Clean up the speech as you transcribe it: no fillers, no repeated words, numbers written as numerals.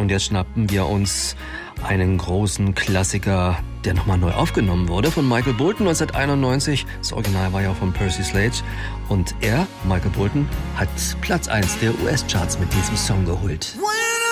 Und jetzt schnappen wir uns einen großen Klassiker, der nochmal neu aufgenommen wurde von Michael Bolton 1991. Das Original war ja von Percy Sledge. Und er, Michael Bolton, hat Platz 1 der US-Charts mit diesem Song geholt.